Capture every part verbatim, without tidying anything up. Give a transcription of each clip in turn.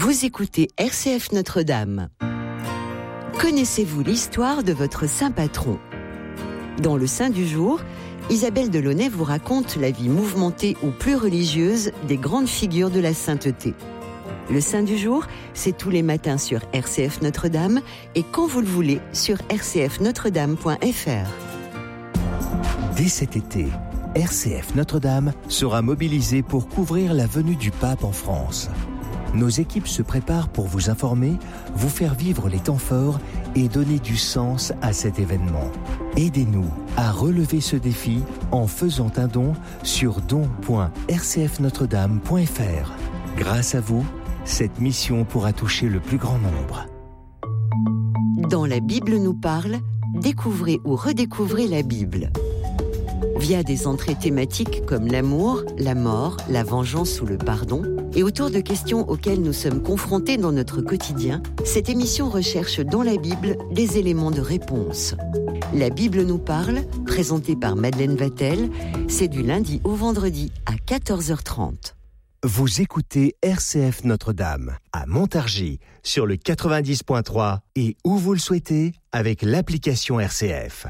Vous écoutez R C F Notre-Dame. Connaissez-vous l'histoire de votre saint patron ? Dans le Saint du jour, Isabelle Delaunay vous raconte la vie mouvementée ou plus religieuse des grandes figures de la sainteté. Le Saint du jour, c'est tous les matins sur R C F Notre-Dame et quand vous le voulez sur r c f notre dame point f r. Dès cet été, R C F Notre-Dame sera mobilisée pour couvrir la venue du pape en France. Nos équipes se préparent pour vous informer, vous faire vivre les temps forts et donner du sens à cet événement. Aidez-nous à relever ce défi en faisant un don sur don point r c f notre dame point f r. Grâce à vous, cette mission pourra toucher le plus grand nombre. Dans la Bible nous parle, découvrez ou redécouvrez la Bible. Via des entrées thématiques comme l'amour, la mort, la vengeance ou le pardon, et autour de questions auxquelles nous sommes confrontés dans notre quotidien, cette émission recherche dans la Bible des éléments de réponse. La Bible nous parle, présentée par Madeleine Vatel, c'est du lundi au vendredi à quatorze heures trente. Vous écoutez R C F Notre-Dame à Montargis sur le quatre-vingt-dix point trois et où vous le souhaitez avec l'application R C F.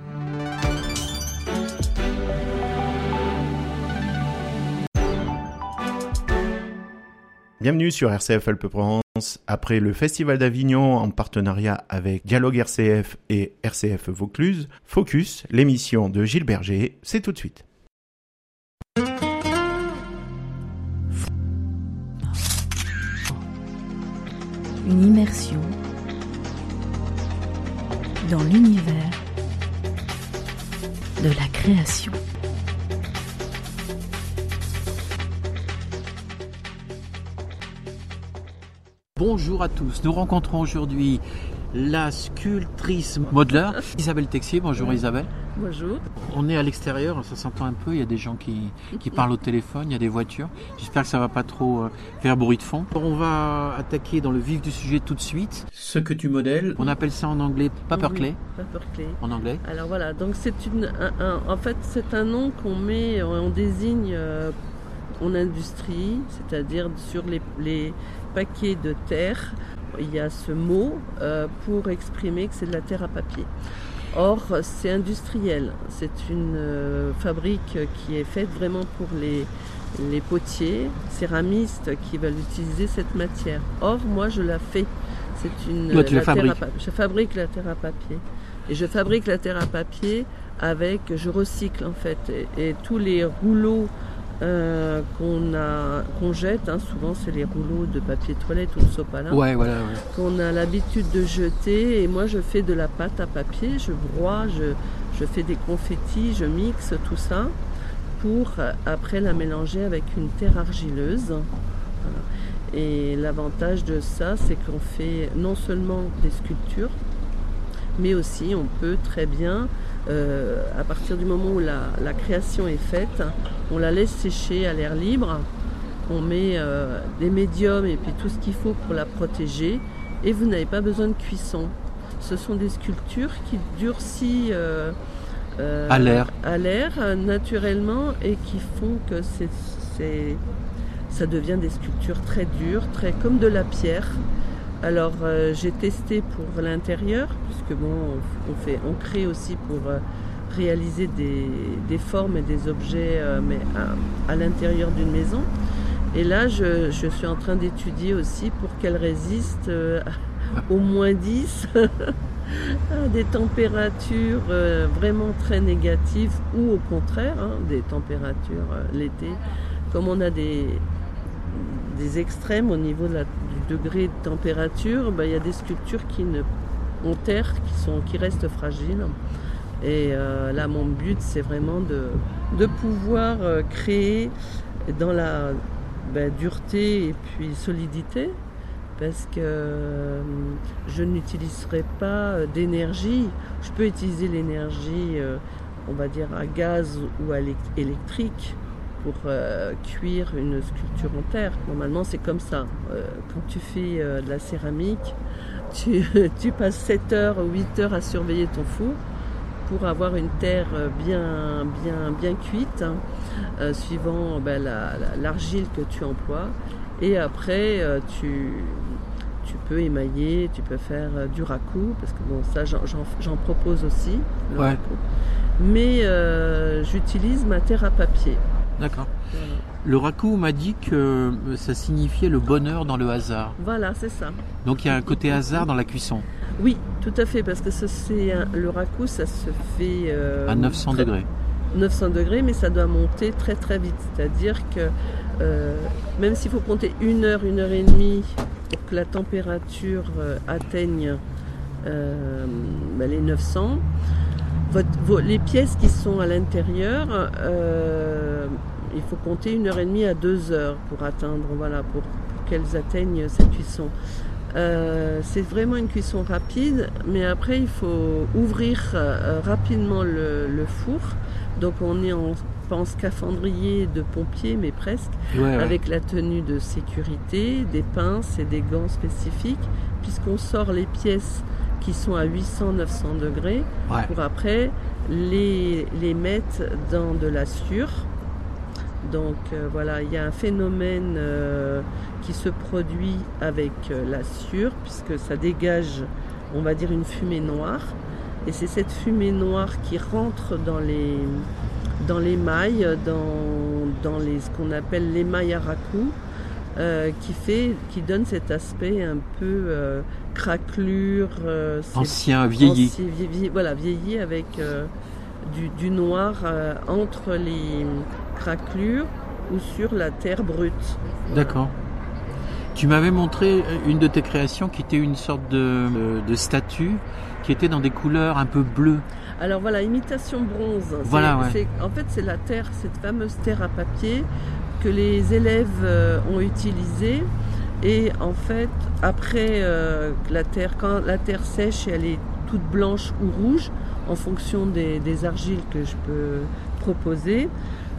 Bienvenue sur R C F Alpes-Provence. Après le Festival d'Avignon en partenariat avec Dialogue R C F et R C F Vaucluse, Focus, l'émission de Gilles Berger, c'est tout de suite. Une immersion dans l'univers de la création. Bonjour à tous, nous rencontrons aujourd'hui la sculptrice modeleur Isabelle Texier. Bonjour Isabelle. Bonjour. On est à l'extérieur, ça s'entend un peu, il y a des gens qui, qui parlent au téléphone, il y a des voitures. J'espère que ça ne va pas trop euh, faire bruit de fond. On va attaquer dans le vif du sujet tout de suite. Ce que tu modèles, on appelle ça en anglais paperclay. Oui, paperclay. En anglais. Alors voilà, donc c'est une, un, un, en fait c'est un nom qu'on met, on désigne euh, en industrie, c'est-à-dire sur les, les paquets de terre, il y a ce mot euh, pour exprimer que c'est de la terre à papier. Or, c'est industriel. C'est une euh, fabrique qui est faite vraiment pour les, les potiers, céramistes qui veulent utiliser cette matière. Or, moi, je la fais. C'est une Toi, tu la, la fabriques. terre à papier. Je fabrique la terre à papier. Et je fabrique la terre à papier avec, je recycle en fait. Et, et tous les rouleaux Euh, qu'on, a, qu'on jette, hein, souvent c'est les rouleaux de papier toilette ou de sopalin, ouais, voilà, ouais. qu'on a l'habitude de jeter, et moi je fais de la pâte à papier, je broie, je, je fais des confettis, je mixe tout ça pour euh, après la mélanger avec une terre argileuse. Voilà. Et l'avantage de ça, c'est qu'on fait non seulement des sculptures, mais aussi on peut très bien Euh, à partir du moment où la, la création est faite, on la laisse sécher à l'air libre, on met euh, des médiums et puis tout ce qu'il faut pour la protéger, et vous n'avez pas besoin de cuisson. Ce sont des sculptures qui durcissent euh, euh, à l'air, à l'air naturellement, et qui font que c'est, c'est, ça devient des sculptures très dures, très comme de la pierre. Alors euh, j'ai testé pour l'intérieur, puisque bon, on, fait, on crée aussi pour euh, réaliser des, des formes et des objets, euh, mais à, à l'intérieur d'une maison. Et là, je, je suis en train d'étudier aussi pour qu'elle résiste euh, au moins dix, à des températures euh, vraiment très négatives, ou au contraire, hein, des températures euh, l'été. Comme on a des, des extrêmes au niveau de la degrés de température, ben, il y a des sculptures qui ne, en terre qui, sont, qui restent fragiles. Et euh, là, mon but, c'est vraiment de, de pouvoir euh, créer dans la ben, dureté et puis solidité, parce que euh, je n'utiliserai pas d'énergie. Je peux utiliser l'énergie, euh, on va dire, à gaz ou à électrique, pour euh, cuire une sculpture en terre. Normalement, c'est comme ça. Euh, quand tu fais euh, de la céramique, tu, tu passes sept heures ou huit heures à surveiller ton four pour avoir une terre bien, bien, bien cuite, hein, euh, suivant ben, la, la, l'argile que tu emploies. Et après, euh, tu, tu peux émailler, tu peux faire euh, du raku, parce que bon, ça j'en, j'en, j'en propose aussi. Le Ouais. raku. Mais euh, j'utilise ma terre à papier. D'accord. Voilà. Le raku m'a dit que ça signifiait le bonheur dans le hasard. Voilà, c'est ça. Donc il y a un côté hasard dans la cuisson, Oui, tout à fait, parce que ce, c'est un- le raku, ça se fait euh, à neuf cents très- degrés. neuf cents degrés, mais ça doit monter très très vite. C'est-à-dire que euh, même s'il faut compter une heure, une heure et demie pour que la température euh, atteigne euh, bah, les neuf cents, votre- vos- les pièces qui sont à l'intérieur, euh, il faut compter une heure et demie à deux heures pour atteindre, voilà, pour, pour qu'elles atteignent cette cuisson. Euh, c'est vraiment une cuisson rapide, mais après il faut ouvrir euh, rapidement le, le four. Donc on est en, pas en scaphandrier de pompier, mais presque, Ouais, ouais. avec la tenue de sécurité, des pinces et des gants spécifiques, puisqu'on sort les pièces qui sont à huit cents neuf cents degrés Ouais. pour après les, les mettre dans de la sciure. Donc euh, voilà, il y a un phénomène euh, qui se produit avec euh, la sciure, puisque ça dégage, on va dire, une fumée noire. Et c'est cette fumée noire qui rentre dans les, dans les mailles, dans, dans les, ce qu'on appelle l'émail à raku, euh, qui, fait, qui donne cet aspect un peu euh, craquelure, euh, c'est- Ancien, vieilli. ancien, vieilli, voilà, vieilli avec euh, du, du noir euh, entre les craquelures ou sur la terre brute. D'accord. Tu m'avais montré une de tes créations qui était une sorte de, de statue qui était dans des couleurs un peu bleues. Alors voilà, imitation bronze. C'est- Voilà, ouais. c'est- en fait, c'est la terre, cette fameuse terre à papier que les élèves euh, ont utilisée. Et en fait, après euh, la terre, quand la terre sèche et elle est toute blanche ou rouge, en fonction des, des argiles que je peux proposer,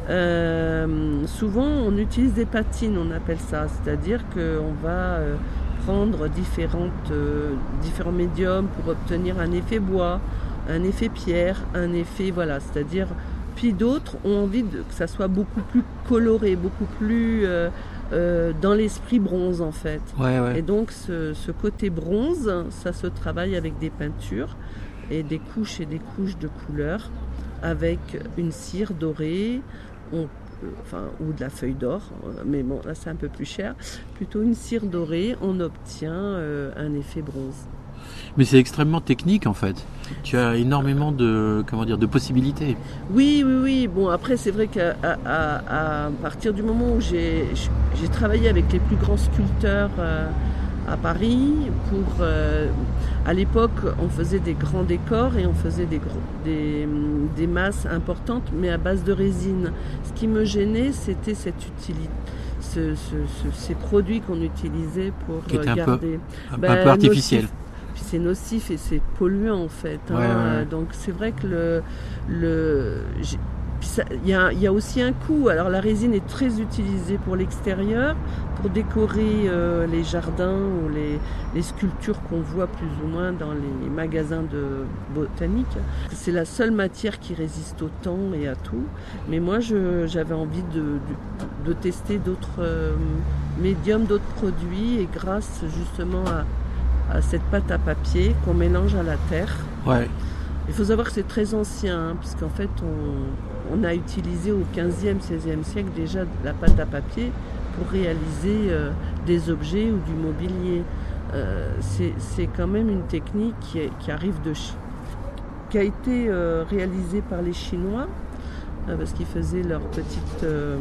euh, souvent on utilise des patines, on appelle ça. C'est-à-dire qu'on va euh, prendre différentes, euh, différents médiums pour obtenir un effet bois, un effet pierre, un effet, voilà, c'est-à-dire, puis d'autres ont envie de, que ça soit beaucoup plus coloré, beaucoup plus euh, euh, dans l'esprit bronze en fait. Ouais, ouais. Et donc ce, ce côté bronze, ça se travaille avec des peintures et des couches et des couches de couleurs avec une cire dorée, on- euh, enfin, ou de la feuille d'or, euh, mais bon là c'est un peu plus cher, plutôt une cire dorée, on obtient euh, un effet bronze. Mais c'est extrêmement technique en fait. Tu as énormément de, comment dire, de possibilités. Oui, oui, oui. Bon, après, c'est vrai qu'à à, à, à partir du moment où j'ai j'ai travaillé avec les plus grands sculpteurs euh, à Paris, pour euh, à l'époque, on faisait des grands décors et on faisait des, gros, des, des masses importantes, mais à base de résine. Ce qui me gênait, c'était cette utilité. Ce, ce, ce, ces produits qu'on utilisait pour Qui étaient un peu- garder. Un, Ben, un peu artificiel. nocif. Puis c'est nocif et c'est polluant en fait. hein. Ouais, ouais, ouais. Donc c'est vrai que le, le j'ai- puis ça- il y a, il y a aussi un coût. Alors la résine est très utilisée pour l'extérieur, pour décorer euh, les jardins ou les, les sculptures qu'on voit plus ou moins dans les magasins de botanique. C'est la seule matière qui résiste au temps et à tout. Mais moi je, j'avais envie de, de, de tester d'autres euh, médiums, d'autres produits, et grâce justement à à cette pâte à papier qu'on mélange à la terre. Ouais. Il faut savoir que c'est très ancien, hein, puisqu'en fait on, on a utilisé au quinzième, seizième siècle déjà la pâte à papier pour réaliser euh, des objets ou du mobilier. Euh, c'est, c'est quand même une technique qui, est, qui arrive de Chi- qui a été euh, réalisée par les Chinois, euh, parce qu'ils faisaient leurs petites euh,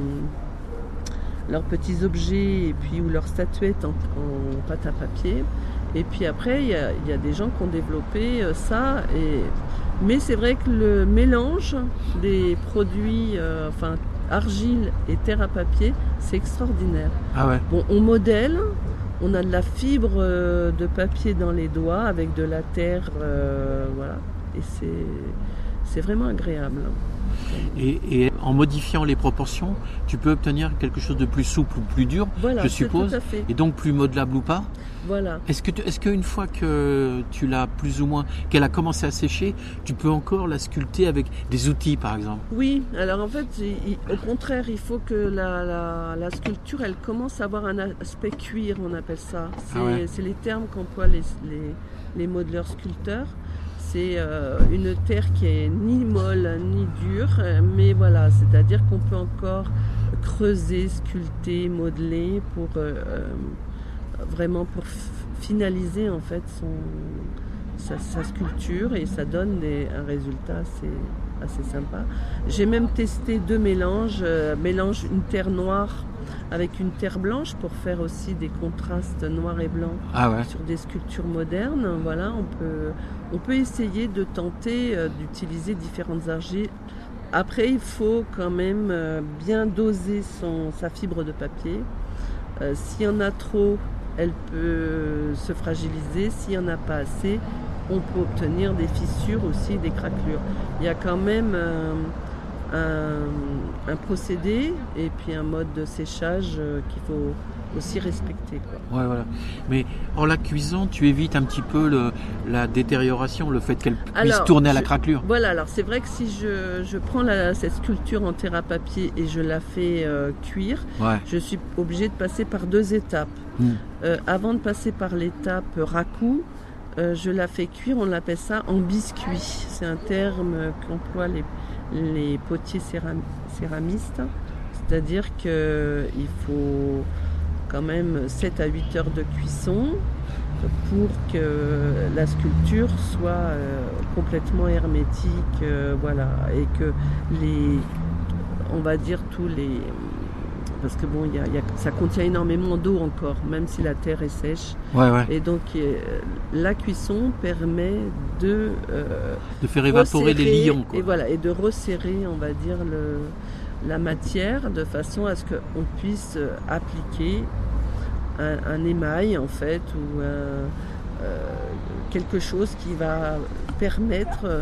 leurs petits objets et puis ou leurs statuettes en, en pâte à papier. Et puis après, il y a, il y a des gens qui ont développé euh, ça. Et... Mais c'est vrai que le mélange des produits, euh, enfin argile et terre à papier, c'est extraordinaire. Ah ouais. Bon, on modèle, on a de la fibre euh, de papier dans les doigts avec de la terre, euh, voilà. Et c'est, c'est vraiment agréable. Et, et en modifiant les proportions, tu peux obtenir quelque chose de plus souple ou plus dur, Voilà, je c'est suppose, tout à fait. et donc plus modelable ou pas. Voilà. Est-ce que tu- est-ce qu'une fois que tu l'as plus ou moins, qu'elle a commencé à sécher, tu peux encore la sculpter avec des outils, par exemple? Oui, alors en fait, il- il- au contraire, il faut que la, la- la sculpture, elle commence à avoir un aspect cuir, on appelle ça. C'est Ah ouais. c'est les termes qu'emploient les, les, les modeleurs sculpteurs. C'est euh, une terre qui est ni molle ni dure, euh, mais voilà, c'est-à-dire qu'on peut encore creuser, sculpter, modeler pour euh, euh, vraiment pour f- finaliser en fait son, sa, sa sculpture et ça donne des- un résultat assez, assez sympa. J'ai même testé deux mélanges, euh, mélange une terre noire avec une terre blanche pour faire aussi des contrastes noir et blanc Ah ouais. sur des sculptures modernes. Voilà, on peut, on peut essayer de tenter euh, d'utiliser différentes argiles. Après, il faut quand même euh, bien doser son, sa fibre de papier. Euh, s'il y en a trop, elle peut se fragiliser. S'il n'y en a pas assez, on peut obtenir des fissures aussi, des craquelures. Il y a quand même euh, un, un procédé et puis un mode de séchage euh, qu'il faut aussi respecter, quoi. Ouais, voilà. Mais en la cuisant, tu évites un petit peu le, la détérioration, le fait qu'elle puisse Alors, tourner à la je- craquelure. Voilà, alors c'est vrai que si je, je prends la- cette sculpture en terre à papier et je la fais euh, cuire, Ouais. je suis obligée de passer par deux étapes. Mm. Euh, avant de passer par l'étape raku, euh, je la fais cuire, on appelle ça en biscuit. C'est un terme qu'emploient les, les potiers céram- céramistes. C'est-à-dire qu'il faut quand même sept à huit heures de cuisson pour que la sculpture soit euh, complètement hermétique, euh, voilà, et que les, on va dire tous les, parce que bon, il y a- il y a- ça contient énormément d'eau encore, même si la terre est sèche, Ouais, ouais. et donc euh, la cuisson permet de euh, De faire évaporer les resserrer, lions, quoi. et voilà, et de resserrer, on va dire le, la matière de façon à ce qu'on puisse euh, appliquer un, un émail en fait ou un, euh, quelque chose qui va permettre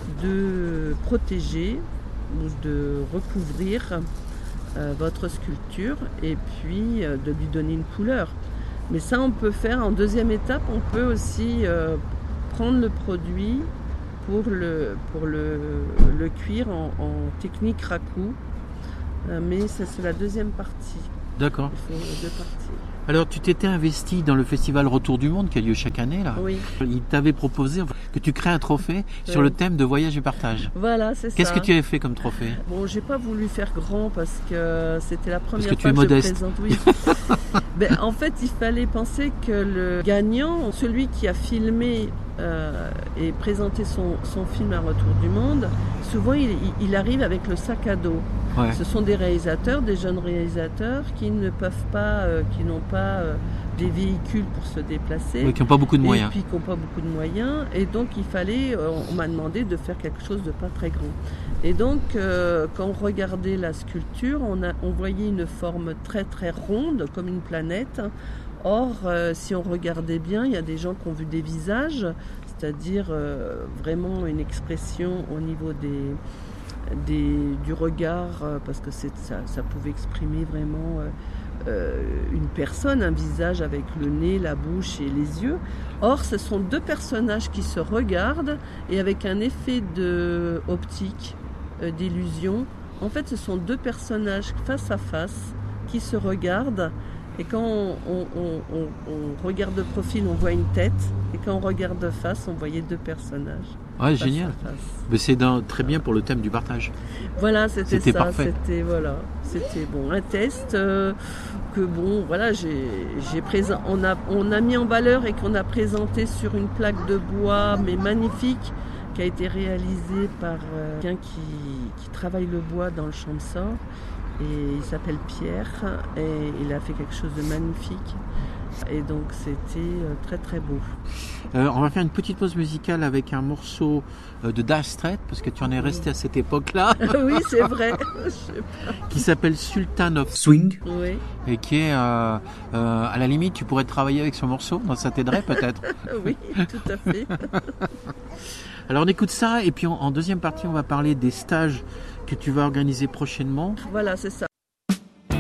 de protéger ou de recouvrir euh, votre sculpture et puis euh, de lui donner une couleur. Mais ça on peut faire en deuxième étape, on peut aussi euh, prendre le produit pour le, pour le, le cuire en, en technique raku. Euh, mais ça c'est la deuxième partie. D'accord. Il faut deux parties. Alors, tu t'étais investi dans le festival Retour du Monde qui a lieu chaque année, là. Oui. Il t'avait proposé que tu crées un trophée sur Oui. le thème de voyage et partage. Voilà, c'est ça. Qu'est-ce que tu avais fait comme trophée? Bon, j'ai pas voulu faire grand parce que c'était la première que tu fois es que modeste. je présente. Oui. Ben, en fait, il fallait penser que le gagnant, celui qui a filmé euh, et présenté son, son film à Retour du Monde, souvent il, il- il arrive avec le sac à dos. Ouais. Ce sont des réalisateurs, des jeunes réalisateurs qui ne peuvent pas, euh, qui n'ont pas euh, des véhicules pour se déplacer. Oui, qui n'ont pas beaucoup de moyens. Et puis qui n'ont pas beaucoup de moyens. Et donc il fallait, euh, on m'a demandé de faire quelque chose de pas très grand. Et donc euh, quand on regardait la sculpture, on, a, on voyait une forme très très ronde, comme une planète. Or, euh, si on regardait bien, il y a des gens qui ont vu des visages, c'est-à-dire euh, vraiment une expression au niveau des, des, du regard, euh, parce que c'est, ça, ça pouvait exprimer vraiment euh, euh, une personne, un visage avec le nez, la bouche et les yeux. Or, ce sont deux personnages qui se regardent et avec un effet de optique, euh, d'illusion. En fait, ce sont deux personnages face à face qui se regardent. Et quand on, on- on- on- on regarde de profil, on voit une tête. Et quand on regarde de face, on voyait deux personnages. Ouais, face génial. à face. Mais c'est dans- très bien pour le thème du partage. Voilà, c'était C'était ça. parfait. C'était voilà, c'était bon, un test euh, que bon, voilà, j'ai, j'ai présent, on a, on a mis en valeur et qu'on a présenté sur une plaque de bois, mais magnifique, qui a été réalisée par euh, quelqu'un qui, qui travaille le bois dans le Champsaur. Et il s'appelle Pierre et il a fait quelque chose de magnifique. Et donc c'était euh, très très beau. Euh, on va faire une petite pause musicale avec un morceau euh, de Dire Straits, parce que tu en es resté à cette époque-là, Oui, c'est vrai. Je sais pas. qui s'appelle Sultan of Swing, Oui, et qui est, euh, euh, à la limite, tu pourrais travailler avec ce morceau, ça t'aiderait peut-être. oui, tout à fait. Alors on écoute ça et puis en, en deuxième partie on va parler des stages que tu vas organiser prochainement. Voilà, c'est ça.